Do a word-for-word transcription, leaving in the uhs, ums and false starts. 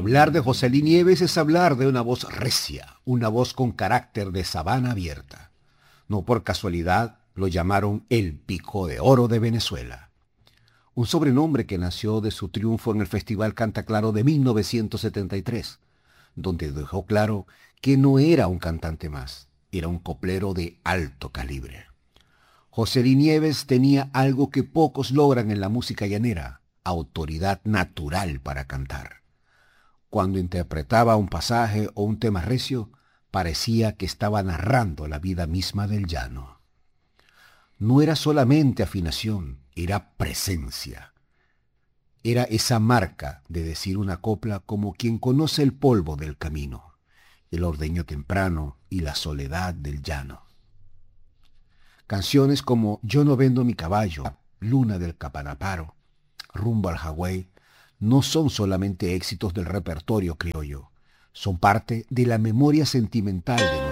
Hablar de José Luis Nieves es hablar de una voz recia, una voz con carácter de sabana abierta. No por casualidad lo llamaron el Pico de Oro de Venezuela. Un sobrenombre que nació de su triunfo en el Festival Canta Claro de mil novecientos setenta y tres, donde dejó claro que no era un cantante más, era un coplero de alto calibre. José Luis Nieves tenía algo que pocos logran en la música llanera, autoridad natural para cantar. Cuando interpretaba un pasaje o un tema recio, parecía que estaba narrando la vida misma del llano. No era solamente afinación, era presencia. Era esa marca de decir una copla como quien conoce el polvo del camino, el ordeño temprano y la soledad del llano. Canciones como Yo no vendo mi caballo, Luna del Capanaparo, Rumbo al Hawái, no son solamente éxitos del repertorio criollo, son parte de la memoria sentimental de